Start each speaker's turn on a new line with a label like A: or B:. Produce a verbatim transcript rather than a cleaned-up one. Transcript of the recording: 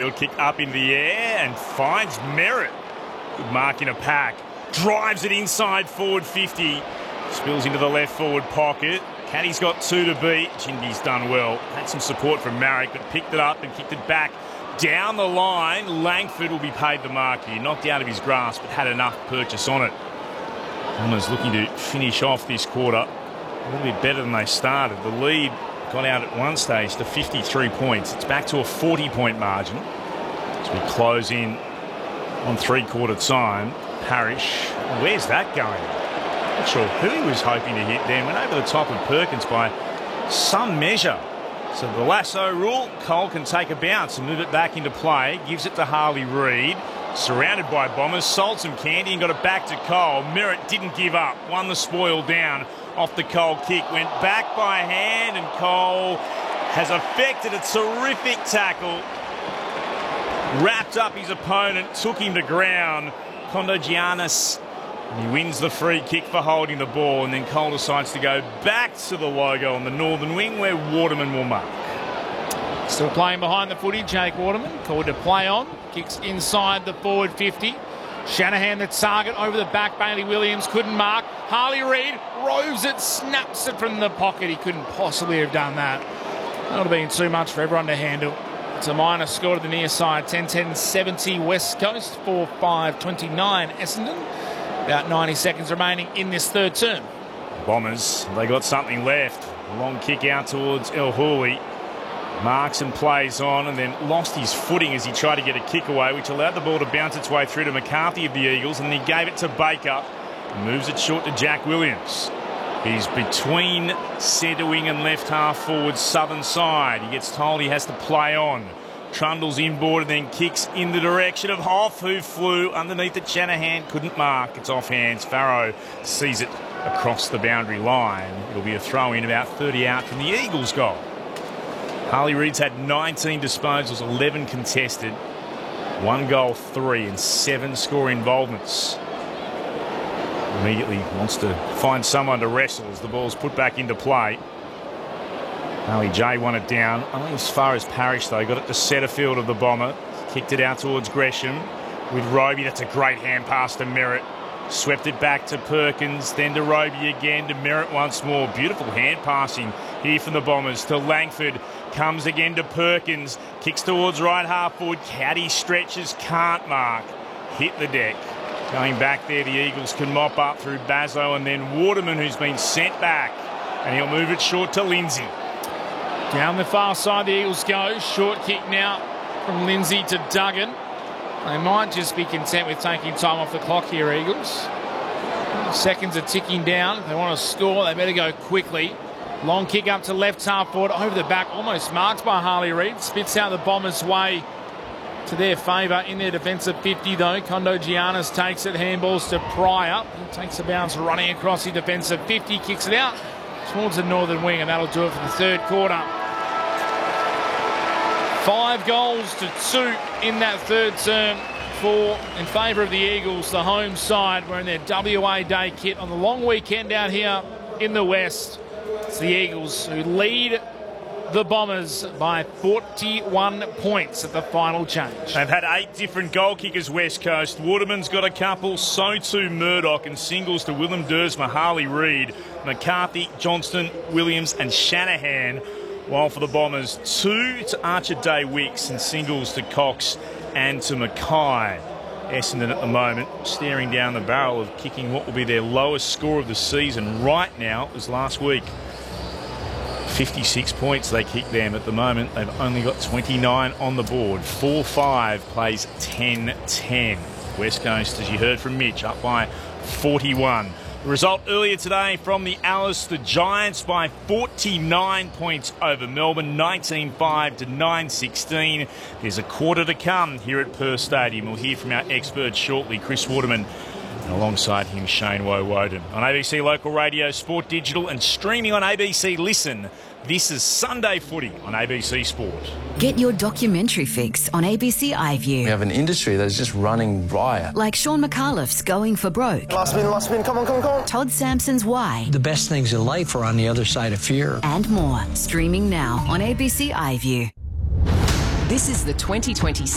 A: He'll kick up in the air and finds Merritt. Good mark in a pack. Drives it inside forward fifty. Spills into the left forward pocket. Caddy's got two to beat. Chindy's done well. Had some support from Marek, but picked it up and kicked it back down the line. Langford will be paid the mark here. Knocked out of his grasp, but had enough purchase on it. Bombers looking to finish off this quarter a little bit better than they started. The lead got out at one stage to fifty-three points. It's back to a forty-point margin as we close in on three-quarter time. Parrish, where's that going? Not sure who he was hoping to hit then. Went over the top of Perkins by some measure. So the lasso rule, Cole can take a bounce and move it back into play. Gives it to Harley Reid. Surrounded by Bombers. Sold some candy and got it back to Cole. Merritt didn't give up. Won the spoil down off the Cole kick. Went back by hand and Cole has effected a terrific tackle. Wrapped up his opponent. Took him to ground. Kondogiannis. And he wins the free kick for holding the ball, and then Cole decides to go back to the logo on the northern wing where Waterman will mark.
B: Still playing behind the footy, Jake Waterman. Called to play on. Kicks inside the forward fifty. Shanahan the target over the back. Bailey Williams couldn't mark. Harley Reid roves it, snaps it from the pocket. He couldn't possibly have done that. That would have been too much for everyone to handle. It's a minor score to the near side. ten ten seventy West Coast. four five twenty-nine Essendon. About ninety seconds remaining in this third term.
A: Bombers, they got something left. A long kick out towards El Houli. Marks and plays on and then lost his footing as he tried to get a kick away, which allowed the ball to bounce its way through to McCarthy of the Eagles, and then he gave it to Baker. Moves it short to Jack Williams. He's between centre wing and left half forward southern side. He gets told he has to play on. Trundles inboard and then kicks in the direction of Hoff, who flew underneath it. Shanahan couldn't mark. It's off hands. Farrow sees it across the boundary line. It'll be a throw in about thirty out from the Eagles' goal. Harley Reid's had nineteen disposals, eleven contested, one goal, three, and seven score involvements. Immediately wants to find someone to wrestle as the ball's put back into play. Ali J won it down, only as far as Parrish though. Got it to centre field of the Bomber. Kicked it out towards Gresham with Roby. That's a great hand pass to Merritt. Swept it back to Perkins, then to Roby again, to Merritt once more. Beautiful hand passing here from the Bombers to Langford. Comes again to Perkins. Kicks towards right half forward. Caddy stretches, can't mark. Hit the deck. Going back there, the Eagles can mop up through Bazzo and then Waterman, who's been sent back. And he'll move it short to Lindsay.
B: Down the far side, the Eagles go. Short kick now from Lindsay to Duggan. They might just be content with taking time off the clock here, Eagles. Seconds are ticking down. If they want to score, they better go quickly. Long kick up to left half forward, over the back, almost marked by Harley Reid. Spits out the Bombers' way to their favour in their defensive fifty, though. Kondogiannis takes it, handballs to Pryor. He takes a bounce running across the defensive fifty, kicks it out towards the northern wing, and that'll do it for the third quarter. Five goals to two in that third term for in favour of the Eagles, the home side. We're in their W A Day kit on the long weekend out here in the West. It's the Eagles who lead the Bombers by forty-one points at the final change.
A: They've had eight different goal kickers, West Coast. Waterman's got a couple, so too Murdoch, and singles to Willem Dersma, Harley Reid, McCarthy, Johnston, Williams and Shanahan. While for the Bombers, two to Archer Day Wicks and singles to Cox and to Mackay. Essendon at the moment staring down the barrel of kicking what will be their lowest score of the season right now as last week. fifty-six points they kick them at the moment. They've only got twenty-nine on the board. four five plays ten ten. West Coast, as you heard from Mitch, up by forty-one. The result earlier today from the Alice, the Giants by forty-nine points over Melbourne, nineteen five to nine sixteen. There's a quarter to come here at Perth Stadium. We'll hear from our expert shortly, Chris Waterman, and alongside him, Shane Woewodin. On A B C Local Radio, Sport Digital and streaming on A B C Listen, this is Sunday Footy on A B C Sport.
C: Get your documentary fix on A B C iView.
D: We have an industry that's just running riot.
C: Like Sean McAuliffe's Going for Broke.
E: Last spin, last spin, come on, come on, come on.
C: Todd Sampson's Why.
F: The best things in life are on the other side of fear.
C: And more. Streaming now on A B C iView.
G: This is the twenty twenty